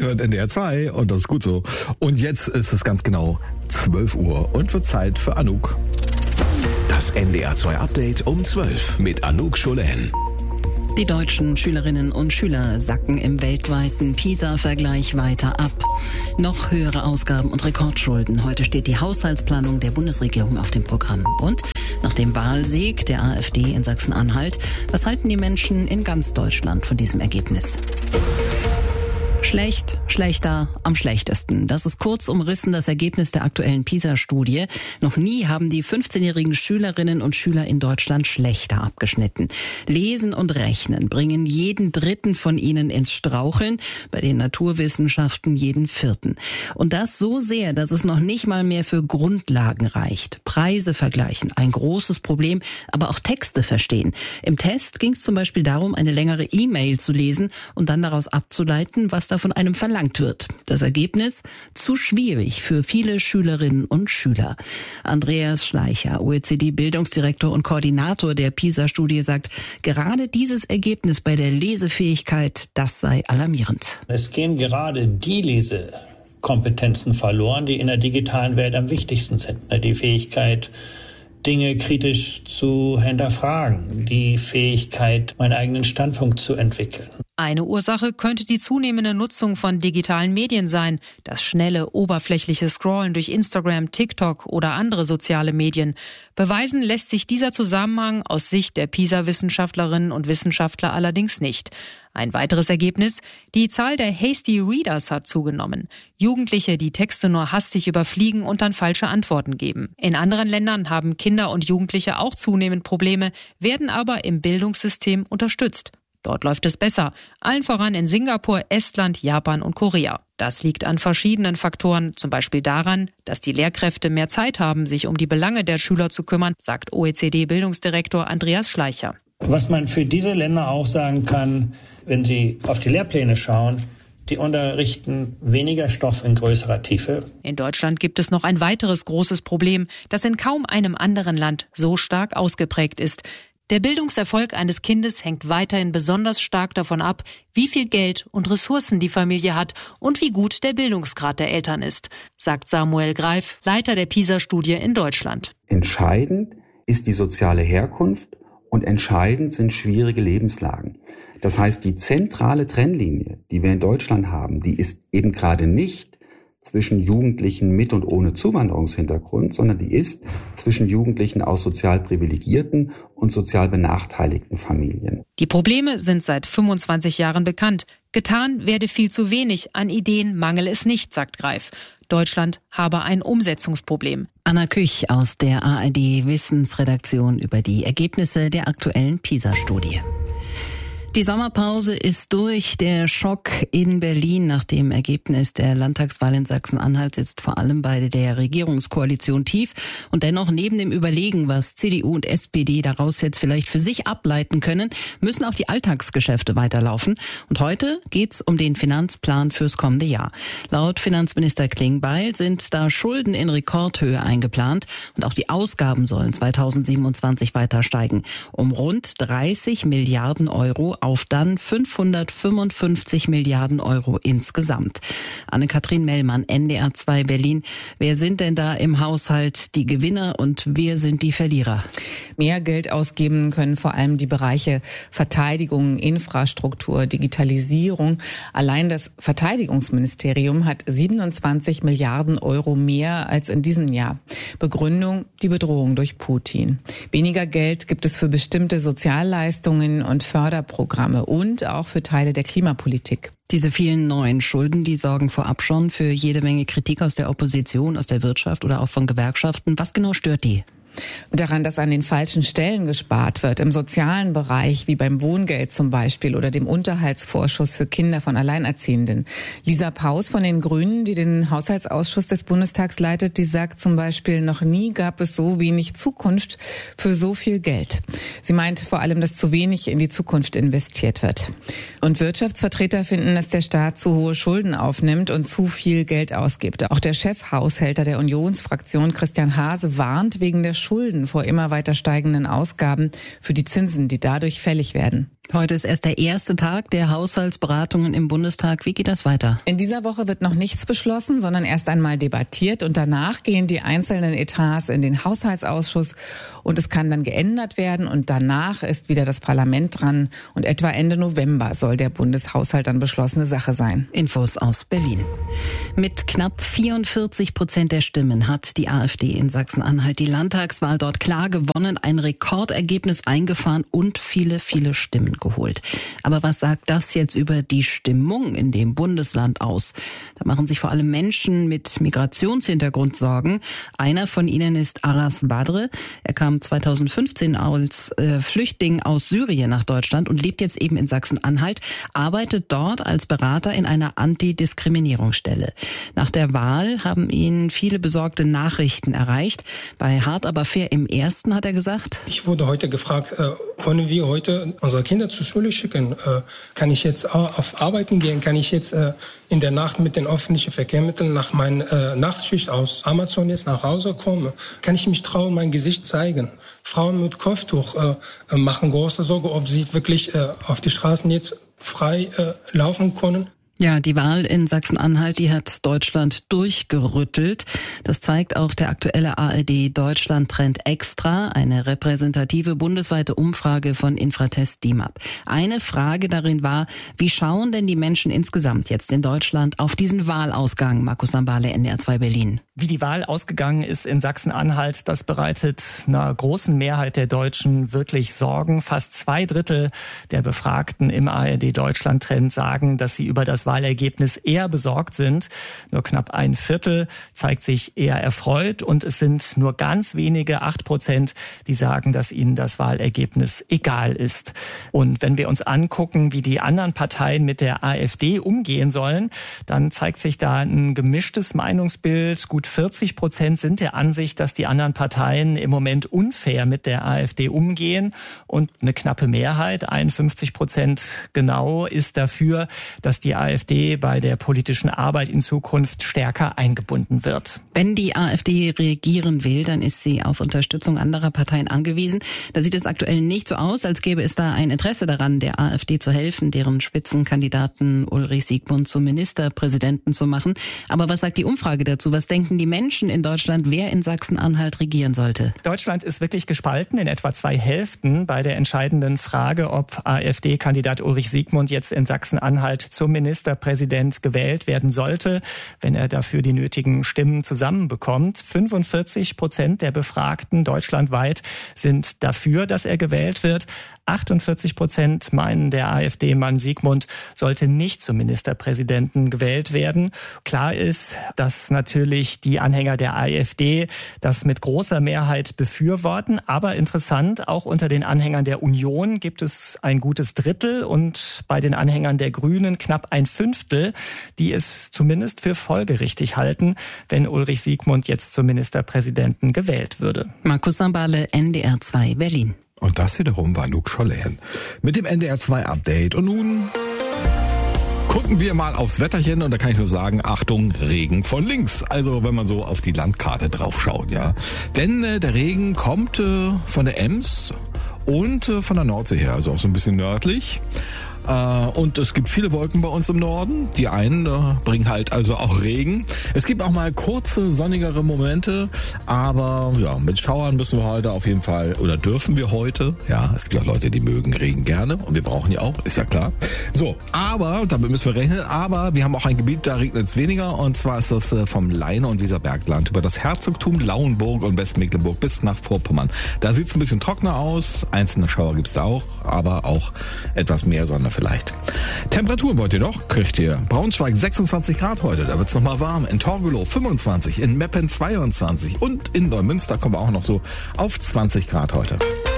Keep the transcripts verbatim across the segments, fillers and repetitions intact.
hört N D R zwei und das ist gut so. Und jetzt ist es ganz genau zwölf Uhr und wird Zeit für Anouk. Das N D R zwei Update um zwölf mit Anouk Scholain. Die deutschen Schülerinnen und Schüler sacken im weltweiten PISA-Vergleich weiter ab. Noch höhere Ausgaben und Rekordschulden. Heute steht die Haushaltsplanung der Bundesregierung auf dem Programm. Und nach dem Wahlsieg der AfD in Sachsen-Anhalt, was halten die Menschen in ganz Deutschland von diesem Ergebnis? Schlecht, schlechter, am schlechtesten. Das ist kurz umrissen das Ergebnis der aktuellen PISA-Studie. Noch nie haben die fünfzehnjährigen Schülerinnen und Schüler in Deutschland schlechter abgeschnitten. Lesen und Rechnen bringen jeden Dritten von ihnen ins Straucheln, bei den Naturwissenschaften jeden Vierten. Und das so sehr, dass es noch nicht mal mehr für Grundlagen reicht. Preise vergleichen, ein großes Problem, aber auch Texte verstehen. Im Test ging es zum Beispiel darum, eine längere E-Mail zu lesen und dann daraus abzuleiten, was da von einem verlangt wird. Das Ergebnis? Zu schwierig für viele Schülerinnen und Schüler. Andreas Schleicher, O E C D-Bildungsdirektor und Koordinator der PISA-Studie, sagt, gerade dieses Ergebnis bei der Lesefähigkeit, das sei alarmierend. Es gehen gerade die Lesekompetenzen verloren, die in der digitalen Welt am wichtigsten sind. Die Fähigkeit, Dinge kritisch zu hinterfragen, die Fähigkeit, meinen eigenen Standpunkt zu entwickeln. Eine Ursache könnte die zunehmende Nutzung von digitalen Medien sein, das schnelle, oberflächliche Scrollen durch Instagram, TikTok oder andere soziale Medien. Beweisen lässt sich dieser Zusammenhang aus Sicht der PISA-Wissenschaftlerinnen und Wissenschaftler allerdings nicht. Ein weiteres Ergebnis: Die Zahl der Hasty Readers hat zugenommen. Jugendliche, die Texte nur hastig überfliegen und dann falsche Antworten geben. In anderen Ländern haben Kinder und Jugendliche auch zunehmend Probleme, werden aber im Bildungssystem unterstützt. Dort läuft es besser, allen voran in Singapur, Estland, Japan und Korea. Das liegt an verschiedenen Faktoren, zum Beispiel daran, dass die Lehrkräfte mehr Zeit haben, sich um die Belange der Schüler zu kümmern, sagt O E C D-Bildungsdirektor Andreas Schleicher. Was man für diese Länder auch sagen kann, wenn Sie auf die Lehrpläne schauen, die unterrichten weniger Stoff in größerer Tiefe. In Deutschland gibt es noch ein weiteres großes Problem, das in kaum einem anderen Land so stark ausgeprägt ist. Der Bildungserfolg eines Kindes hängt weiterhin besonders stark davon ab, wie viel Geld und Ressourcen die Familie hat und wie gut der Bildungsgrad der Eltern ist, sagt Samuel Greif, Leiter der PISA-Studie in Deutschland. Entscheidend ist die soziale Herkunft und entscheidend sind schwierige Lebenslagen. Das heißt, die zentrale Trennlinie, die wir in Deutschland haben, die ist eben gerade nicht zwischen Jugendlichen mit und ohne Zuwanderungshintergrund, sondern die ist zwischen Jugendlichen aus sozial privilegierten und sozial benachteiligten Familien. Die Probleme sind seit fünfundzwanzig Jahren bekannt. Getan werde viel zu wenig, an Ideen mangel es nicht, sagt Greif. Deutschland habe ein Umsetzungsproblem. Anna Küch aus der A R D-Wissensredaktion über die Ergebnisse der aktuellen PISA-Studie. Die Sommerpause ist durch. Der Schock in Berlin nach dem Ergebnis der Landtagswahl in Sachsen-Anhalt sitzt vor allem bei der Regierungskoalition tief. Und dennoch, neben dem Überlegen, was C D U und S P D daraus jetzt vielleicht für sich ableiten können, müssen auch die Alltagsgeschäfte weiterlaufen. Und heute geht's um den Finanzplan fürs kommende Jahr. Laut Finanzminister Klingbeil sind da Schulden in Rekordhöhe eingeplant. Und auch die Ausgaben sollen zweitausendsiebenundzwanzig weiter steigen. Um rund dreißig Milliarden Euro auf dann fünfhundertfünfundfünfzig Milliarden Euro insgesamt. Anne-Kathrin Mellmann, N D R zwei Berlin. Wer sind denn da im Haushalt die Gewinner und wer sind die Verlierer? Mehr Geld ausgeben können vor allem die Bereiche Verteidigung, Infrastruktur, Digitalisierung. Allein das Verteidigungsministerium hat siebenundzwanzig Milliarden Euro mehr als in diesem Jahr. Begründung: die Bedrohung durch Putin. Weniger Geld gibt es für bestimmte Sozialleistungen und Förderprogramme und auch für Teile der Klimapolitik. Diese vielen neuen Schulden, die sorgen vorab schon für jede Menge Kritik aus der Opposition, aus der Wirtschaft oder auch von Gewerkschaften. Was genau stört die? Daran, dass an den falschen Stellen gespart wird, im sozialen Bereich, wie beim Wohngeld zum Beispiel oder dem Unterhaltsvorschuss für Kinder von Alleinerziehenden. Lisa Paus von den Grünen, die den Haushaltsausschuss des Bundestags leitet, die sagt zum Beispiel, noch nie gab es so wenig Zukunft für so viel Geld. Sie meint vor allem, dass zu wenig in die Zukunft investiert wird. Und Wirtschaftsvertreter finden, dass der Staat zu hohe Schulden aufnimmt und zu viel Geld ausgibt. Auch der Chefhaushälter der Unionsfraktion, Christian Hase, warnt wegen der Schulden vor immer weiter steigenden Ausgaben für die Zinsen, die dadurch fällig werden. Heute ist erst der erste Tag der Haushaltsberatungen im Bundestag. Wie geht das weiter? In dieser Woche wird noch nichts beschlossen, sondern erst einmal debattiert und danach gehen die einzelnen Etats in den Haushaltsausschuss und es kann dann geändert werden und danach ist wieder das Parlament dran und etwa Ende November soll der Bundeshaushalt dann beschlossene Sache sein. Infos aus Berlin. Mit knapp vierundvierzig Prozent der Stimmen hat die AfD in Sachsen-Anhalt die Landtagswahl dort klar gewonnen, ein Rekordergebnis eingefahren und viele, viele Stimmen geholt. Aber was sagt das jetzt über die Stimmung in dem Bundesland aus? Da machen sich vor allem Menschen mit Migrationshintergrund Sorgen. Einer von ihnen ist Aras Badre. Er kam zweitausendfünfzehn als äh, Flüchtling aus Syrien nach Deutschland und lebt jetzt eben in Sachsen-Anhalt, arbeitet dort als Berater in einer Antidiskriminierungsstelle. Nach der Wahl haben ihn viele besorgte Nachrichten erreicht. Bei Hart aber fair im Ersten hat er gesagt: Ich wurde heute gefragt, äh, können wir heute unsere Kinder zur Schule schicken? Äh, kann ich jetzt auf Arbeiten gehen? Kann ich jetzt äh, in der Nacht mit den öffentlichen Verkehrsmitteln nach meiner äh, Nachtschicht aus Amazon jetzt nach Hause kommen? Kann ich mich trauen, mein Gesicht zeigen? Frauen mit Kopftuch äh, machen große Sorge, ob sie wirklich äh, auf die Straßen jetzt frei äh, laufen können. Ja, die Wahl in Sachsen-Anhalt, die hat Deutschland durchgerüttelt. Das zeigt auch der aktuelle A R D-Deutschland-Trend Extra, eine repräsentative bundesweite Umfrage von Infratest D I M A P. Eine Frage darin war, wie schauen denn die Menschen insgesamt jetzt in Deutschland auf diesen Wahlausgang? Markus Sambale, N D R zwei Berlin. Wie die Wahl ausgegangen ist in Sachsen-Anhalt, das bereitet einer großen Mehrheit der Deutschen wirklich Sorgen. Fast zwei Drittel der Befragten im A R D-Deutschland-Trend sagen, dass sie über das Wahlergebnis eher besorgt sind. Nur knapp ein Viertel zeigt sich eher erfreut und es sind nur ganz wenige, acht Prozent, die sagen, dass ihnen das Wahlergebnis egal ist. Und wenn wir uns angucken, wie die anderen Parteien mit der AfD umgehen sollen, dann zeigt sich da ein gemischtes Meinungsbild. Gut vierzig Prozent sind der Ansicht, dass die anderen Parteien im Moment unfair mit der AfD umgehen und eine knappe Mehrheit, einundfünfzig Prozent genau, ist dafür, dass die AfD bei der politischen Arbeit in Zukunft stärker eingebunden wird. Wenn die AfD regieren will, dann ist sie auf Unterstützung anderer Parteien angewiesen. Da sieht es aktuell nicht so aus, als gäbe es da ein Interesse daran, der AfD zu helfen, deren Spitzenkandidaten Ulrich Siegmund zum Ministerpräsidenten zu machen. Aber was sagt die Umfrage dazu? Was denken die Menschen in Deutschland, wer in Sachsen-Anhalt regieren sollte? Deutschland ist wirklich gespalten in etwa zwei Hälften bei der entscheidenden Frage, ob AfD-Kandidat Ulrich Siegmund jetzt in Sachsen-Anhalt zum Ministerpräsident gewählt werden sollte, wenn er dafür die nötigen Stimmen zusammenbekommt. fünfundvierzig Prozent der Befragten deutschlandweit sind dafür, dass er gewählt wird. achtundvierzig Prozent meinen, der AfD-Mann Siegmund sollte nicht zum Ministerpräsidenten gewählt werden. Klar ist, dass natürlich die Anhänger der AfD das mit großer Mehrheit befürworten. Aber interessant, auch unter den Anhängern der Union gibt es ein gutes Drittel und bei den Anhängern der Grünen knapp ein Fünftel, die es zumindest für folgerichtig halten, wenn Ulrich Siegmund jetzt zum Ministerpräsidenten gewählt würde. Markus Sambale, N D R zwei Berlin. Und das wiederum war Anouk Schollen mit dem N D R zwei Update. Und nun gucken wir mal aufs Wetterchen und da kann ich nur sagen, Achtung, Regen von links. Also wenn man so auf die Landkarte drauf schaut, ja. Denn äh, der Regen kommt äh, von der Ems und äh, von der Nordsee her, also auch so ein bisschen nördlich. Und es gibt viele Wolken bei uns im Norden. Die einen äh, bringen halt also auch Regen. Es gibt auch mal kurze, sonnigere Momente. Aber ja, mit Schauern müssen wir heute auf jeden Fall, oder dürfen wir heute. Ja, es gibt ja auch Leute, die mögen Regen gerne. Und wir brauchen ja auch, ist ja klar. So, aber, damit müssen wir rechnen. Aber wir haben auch ein Gebiet, da regnet es weniger. Und zwar ist das äh, vom Leine- und Weserbergland über das Herzogtum Lauenburg und Westmecklenburg bis nach Vorpommern. Da sieht es ein bisschen trockener aus. Einzelne Schauer gibt es da auch. Aber auch etwas mehr Sonne vielleicht. Temperaturen wollt ihr noch? Kriegt ihr. Braunschweig sechsundzwanzig Grad heute, da wird's noch mal warm. In Torgelow fünfundzwanzig, in Meppen zweiundzwanzig und in Neumünster kommen wir auch noch so auf zwanzig Grad heute.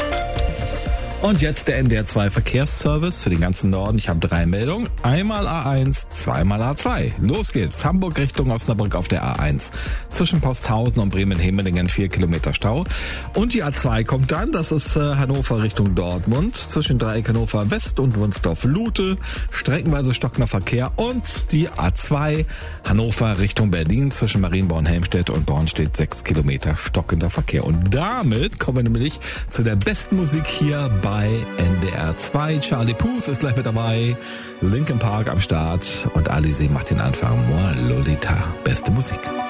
Und jetzt der N D R zwei Verkehrsservice für den ganzen Norden. Ich habe drei Meldungen. Einmal A eins, zweimal A zwei. Los geht's. Hamburg Richtung Osnabrück auf der A eins. Zwischen Posthausen und Bremen-Hemelingen vier Kilometer Stau. Und die A zwei kommt dann. Das ist äh, Hannover Richtung Dortmund. Zwischen Dreieck Hannover West und Wunsdorf-Lute. Streckenweise stockender Verkehr. Und die A zwei Hannover Richtung Berlin. Zwischen Marienborn-Helmstedt und Bornstedt sechs Kilometer stockender Verkehr. Und damit kommen wir nämlich zu der besten Musik hier bei bei N D R zwei. Charlie Puth ist gleich mit dabei. Linkin Park am Start. Und Alizé macht den Anfang. Moi Lolita. Beste Musik.